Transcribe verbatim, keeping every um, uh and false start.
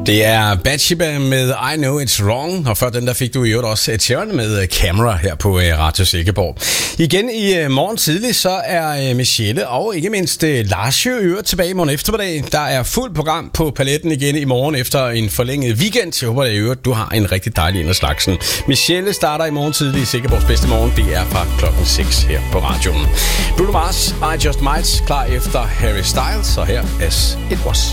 Det er Bathsheba med I Know It's Wrong, og før den der fik du i øvrigt også et Sharon med Camera her på Radio Silkeborg. Igen i morgen tidlig, så er Michelle og ikke mindst Lars jo i øvrigt tilbage i morgen eftermiddag. Der er fuldt program på paletten igen i morgen efter en forlænget weekend. Jeg håber at i øvrigt, du har en rigtig dejlig en af slagsen. Michelle starter i morgen tidlig i Silkeborgs bedste morgen. Det er fra klokken seks her på radioen. Bruno Mars, I Just Might, klar efter Harry Styles, og her As It Was.